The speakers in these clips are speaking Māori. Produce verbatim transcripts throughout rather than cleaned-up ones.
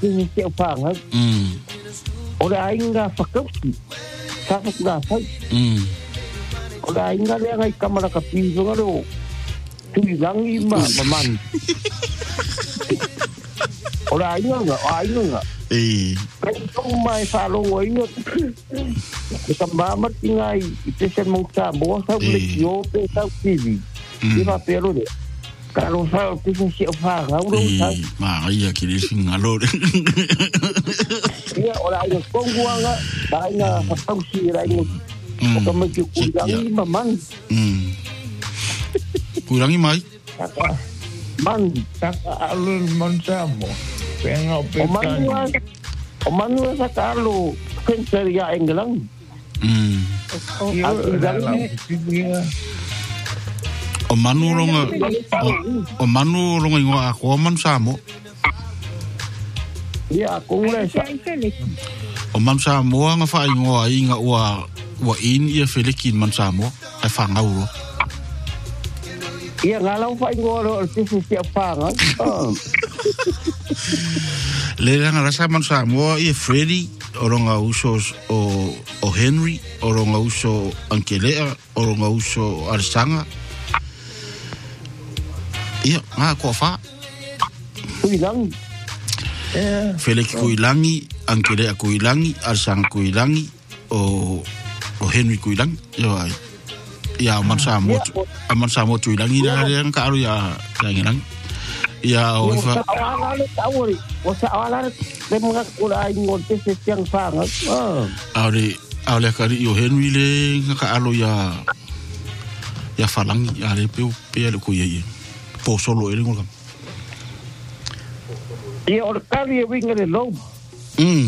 ni se fanga mm ora ainga fakauki sa fakda sai mm ora ainga le ngai kamera ka piso ngalo tu langi ma man ora ainga ainga eh kung may follow ngayon ikambamat ingay ipesen mong sabo sa ulit sa T V di ba pero de kalau sa ipesen siya pa nga ulo sa iya kirising ngalo iya ora yung kongwa nga dahil na sa pausira yung o medyo kulang man kulangi mai man alun man samo pengo pekan o manu sa kalo kenseria englang mm o manu ronga o manu ronga ngo ako man samo ya ko le sa o man samo nga fa ngo ai nga wa wa in ia felikin man samo ai fa ngauro iya ngalau fa ngo si si fa nga le nga rasa man samo ia Freddy oronga uso o o Henry oronga uso Ankelea oronga uso Arsanga ia nga ko fa kuilang eh Felix kuilangi Ankelea kuilangi Arsanga kuilangi o o Henry kuilangi yo ai ia man samo man samo kuilangi da yang ka aru ya yang ya o fa ala tawori o sa ala le mga kulay ngote se tiang fanga ale ale kari yo Henry le ka alo ya ya falangi ale pe pe le ko ye po solo ele ngol kam ia or kari winga le lo mm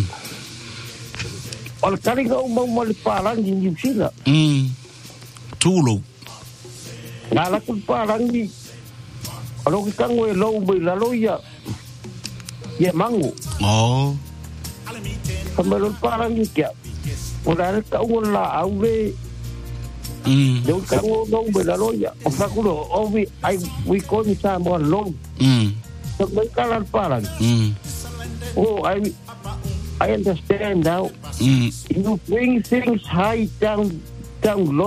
or kari go mo mo le palang ni sila mm tulo ngala ku palang ni alo ki kangwe lo be la lo ya ya mango oh kamelo parang ni kya ora ka wala awe mm do ka lo be la lo ya o fa kulo o vi ai we ko ni sa mo lo mm so me kala parang mm oh i I understand now mm you bring things high down down low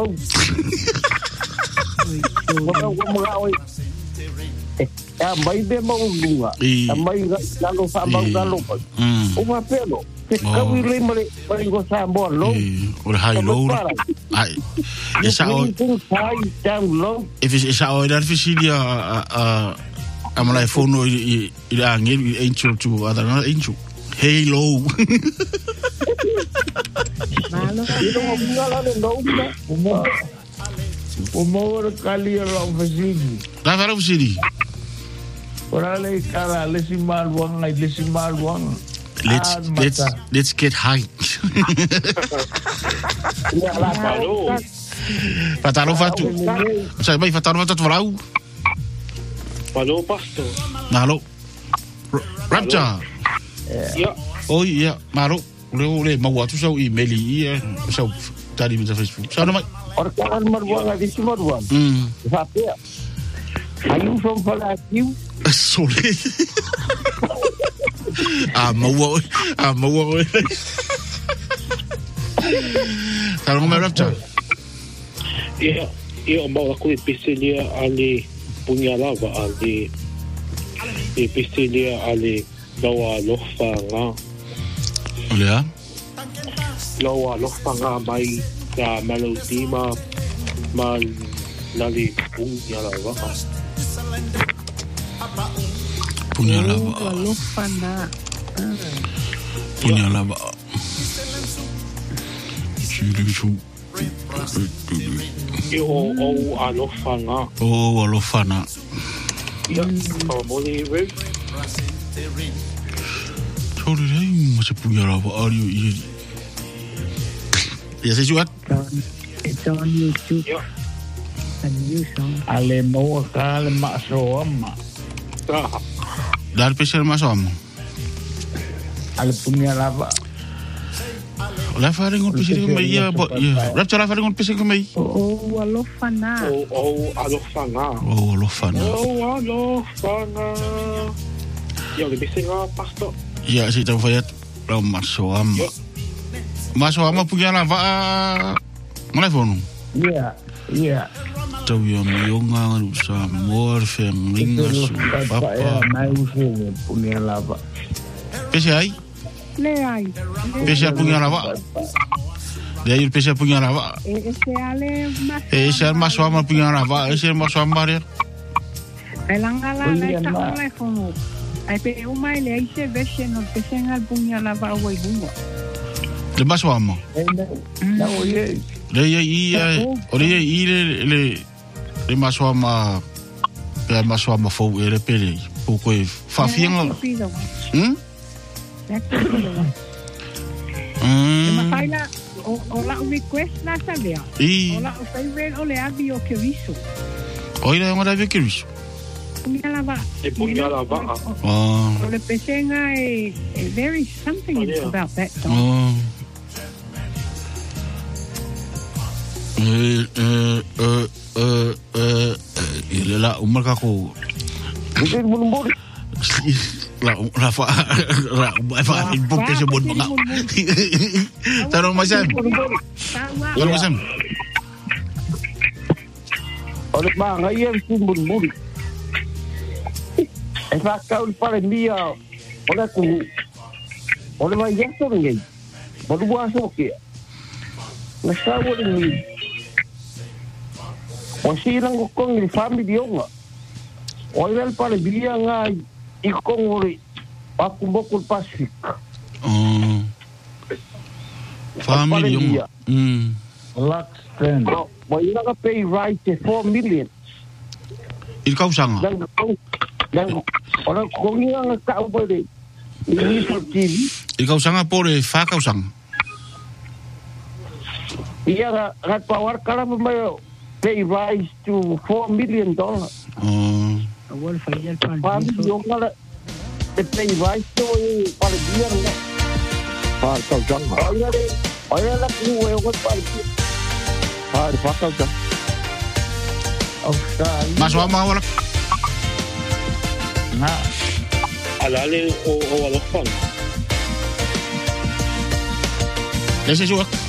wala wala ya mai be mau bunga mai galo sa mau galo o ma pelo que kawi le mare mare go sa bo lo o high low ai esa o down low if esa o dar fisilia a a mala phone o i la ngel angel to other angel hey low malo ito mo ngala le low mo o mo kali la fasili la vara fasili ora le kala le simal wang ai le simal wang let's let's let's get high fatalo fatu sai vai fatalo fatu vrau Palo pasto nalo rapcha ya oh ya malo le le mau tu sau email ia sau tadi di Facebook sau nama orang marwang di simarwang hmm apa ya ayu from Palakyu sorry ah mau ah mau kalau ngomong rapcha ya ya mau aku episelia ali punya lava ali episelia ali lawa lofanga ya lawa lofanga mai ya melody ma mal lali punya lava punya lava lofanga punya lava Chirichu yo o alofanga oh alofana ya como ni ve sorry hey masih punya lava are you ya saya jual it's on YouTube ya ale mo kale maso amma dar pesel masom ale punya lava la faring on pesel ko mai ya ya rapcha la faring on pesel ko mai oh alofana o o alofanga oh alofana oh alofanga ya le pesel pasto Ya, si tau fai atu. Lau masoama. Masoama pukia lava. Mana fonu? Ia, ia. Tau ia mionga, sa mor, whenginga, su papa. Ia, mai usinga punia lava. Pese ai? Le ai. Pese a pukia lava. Le ai pese a pukia lava. Ese ale mas. Ese al masoama pukia lava. Ese al masoama rea. Elangala le sa le fono. Ai pe o mai le ai se vese no pese ngal punia lava o i bunga. Le masoama. Na o ye. Le ia ia, o le ia i le le le masoama. Le masoama fou e le pele. Po koe fafianga. Hm? Mm. Ma fai la o, o la request la sabia. I. O la o fai ver o le abi o que viso. Oira ngora ve que viso. Punya lava. E punya lava. Oh. O le pesenga e, e there is something oh, yeah. about that song. Oh. Eh eh eh eh eh ile la umar kako. Mungkin mun La la fa la fa il faut que je bonne pas. Taro macam. Taro macam. Oleh bang ayam simbol buri. Esa kau para dia. Oleh ku. Oleh mai yeso ngai. Bodu buaso ke. Nasa wo ni. Wasirang ko kong ni family nga. Oleh para dia ngai ikong ori aku bokul Pasifik. Oh. Family yung. Hmm. Laxton. Mo ina ka pay right four million. Ikaw sanga. Dan dan orang kong nga ka ubode. Ini T V. Ikaw sanga por fa ka sang. Iya rat power kala mayo pay rise to four million dollars. Oh. Awal fayal pan. Family yung kala the pay rise to para dia nga. Par ka jang. Oya de oya la ku we ko par. Par pa ka jang. Australia. Masuk ama wala. Na. Alale o o alofan. Lese suak.